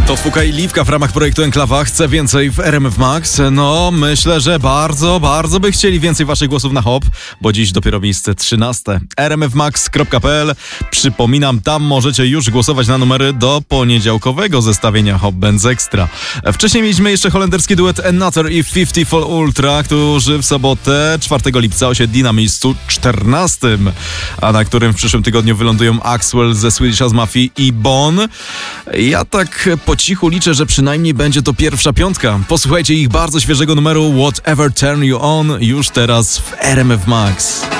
To Fuka i Liwka w ramach projektu Enklawa. Chcę więcej w RMF Max. No, myślę, że bardzo by chcieli więcej waszych głosów na hop, bo dziś dopiero miejsce 13. rmfmax.pl. Przypominam, tam możecie już głosować na numery do poniedziałkowego zestawienia Hop Bands Extra. Wcześniej mieliśmy jeszcze holenderski duet Another i 50 for Ultra, którzy w sobotę 4 lipca osiedli na miejscu 14, a na którym w przyszłym tygodniu wylądują Axwell ze Swedish House Mafia i Bon. Ja tak po cichu liczę, że przynajmniej będzie to pierwsza piątka. Posłuchajcie ich bardzo świeżego numeru Whatever Turn You On już teraz w RMF Max.